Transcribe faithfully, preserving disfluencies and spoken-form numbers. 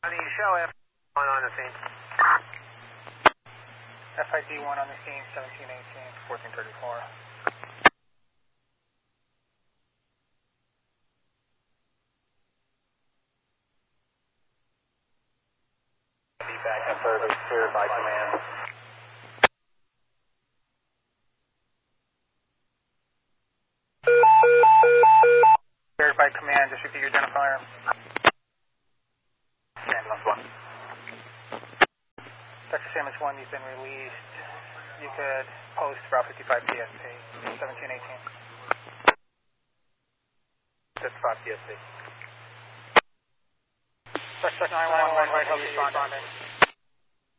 On the show, F one on the scene. F I D one on the scene, seventeen eighteen, fourteen thirty-four. Feedback and service cleared by command. Cleared by command, just repeat your identifier. Ambulance one. Texas Ambulance one, you've been released. You could post Route fifty-five P S P, seventeen eighteen. fifty-five P S P. Suspect nine one one, right, responding.